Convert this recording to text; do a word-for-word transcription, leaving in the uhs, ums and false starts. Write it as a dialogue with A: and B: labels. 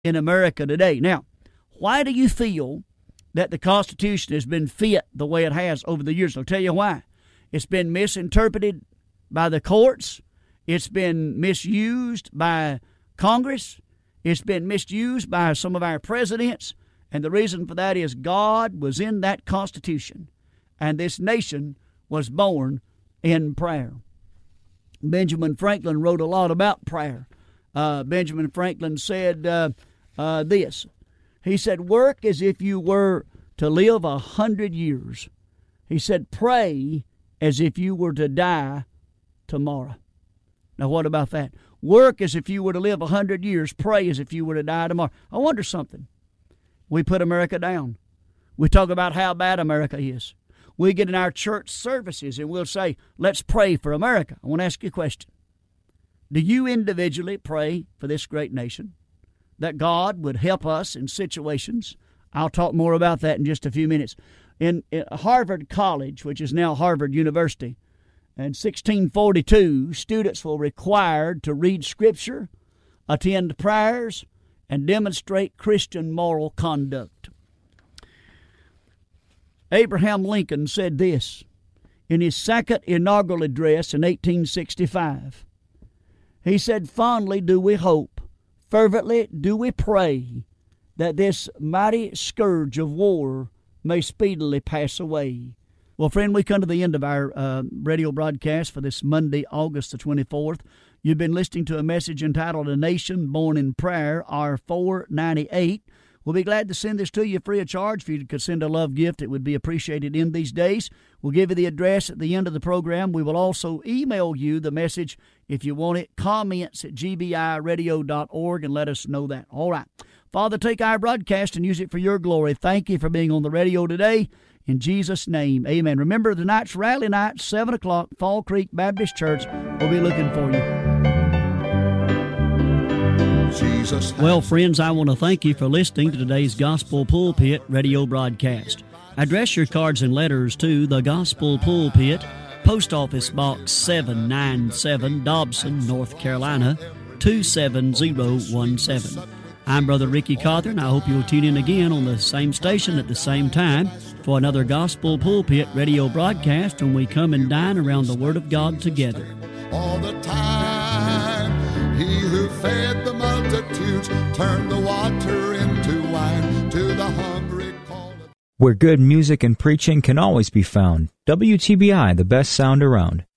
A: in America today. Now, why do you feel that the Constitution has been fit the way it has over the years? I'll tell you why. It's been misinterpreted by the courts. It's been misused by Congress. It's been misused by some of our presidents. And the reason for that is God was in that Constitution, and this nation was born in prayer. Benjamin Franklin wrote a lot about prayer. Uh, Benjamin Franklin said uh, uh, this. He said, work as if you were to live a hundred years. He said, pray as if you were to die tomorrow. Now, what about that? Work as if you were to live a hundred years. Pray as if you were to die tomorrow. I wonder something. We put America down. We talk about how bad America is. We get in our church services and we'll say, let's pray for America. I want to ask you a question. Do you individually pray for this great nation, that God would help us in situations? I'll talk more about that in just a few minutes. In, in Harvard College, which is now Harvard University, in sixteen forty-two, students were required to read Scripture, attend prayers, and demonstrate Christian moral conduct. Abraham Lincoln said this in his second inaugural address in eighteen sixty-five. He said, fondly do we hope, fervently do we pray, that this mighty scourge of war may speedily pass away. Well, friend, we come to the end of our uh, radio broadcast for this Monday, August the twenty-fourth. You've been listening to a message entitled A Nation Born in Prayer, R four ninety-eight. We'll be glad to send this to you free of charge. If you could send a love gift, it would be appreciated in these days. We'll give you the address at the end of the program. We will also email you the message if you want it. Comments at g b i radio dot org and let us know that. All right. Father, take our broadcast and use it for your glory. Thank you for being on the radio today. In Jesus' name, amen. Remember, tonight's rally night, seven o'clock, Fall Creek Baptist Church. We'll be looking for you. Jesus. Well, friends, I want to thank you for listening to today's Gospel Pulpit radio broadcast. Address your cards and letters to the Gospel Pulpit, Post Office Box seven ninety-seven, Dobson, North Carolina, two seven zero one seven. I'm Brother Ricky Cawthorn. I hope you'll tune in again on the same station at the same time for another Gospel Pulpit radio broadcast when we come and dine around the Word of God together.
B: All the time, he who fed the multitudes turned the water into wine to the hungry call.
C: Where good music and preaching can always be found. W T B I, the best sound around.